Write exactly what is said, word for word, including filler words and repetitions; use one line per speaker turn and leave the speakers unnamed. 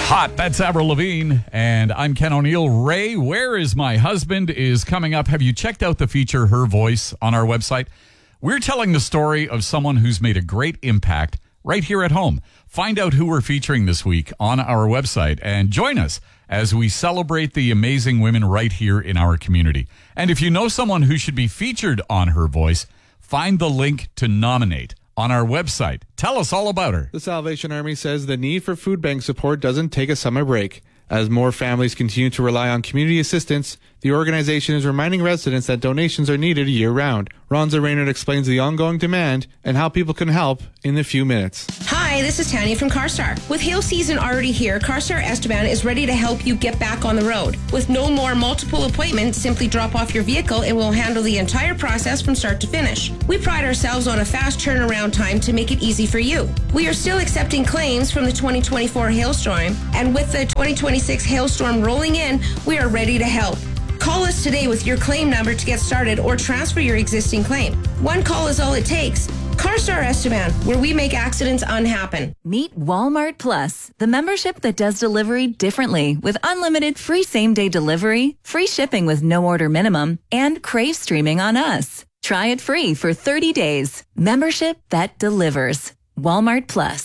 Hot, that's Avril Lavigne, and I'm Ken O'Neill. Ray, Where Is My Husband is coming up. Have you checked out the feature, Her Voice, on our website? We're telling the story of someone who's made a great impact right here at home. Find out who we're featuring this week on our website and join us as we celebrate the amazing women right here in our community. And if you know someone who should be featured on Her Voice, find the link to nominate on our website. Tell us all about her.
The Salvation Army says the need for food bank support doesn't take a summer break. As more families continue to rely on community assistance, the organization is reminding residents that donations are needed year-round. Ronza Raynard explains the ongoing demand and how people can help in a few minutes.
Hi, this is Tanya from CarStar. With hail season already here, CarStar Esteban is ready to help you get back on the road. With no more multiple appointments, simply drop off your vehicle and we'll handle the entire process from start to finish. We pride ourselves on a fast turnaround time to make it easy for you. We are still accepting claims from the twenty twenty-four hailstorm, and with the twenty twenty-six hailstorm rolling in, we are ready to help. Call us today with your claim number to get started or transfer your existing claim. One call is all it takes. CarStar Esteban, where we make accidents unhappen.
Meet Walmart Plus, the membership that does delivery differently with unlimited free same-day delivery, free shipping with no order minimum, and Crave streaming on us. Try it free for thirty days. Membership that delivers. Walmart Plus.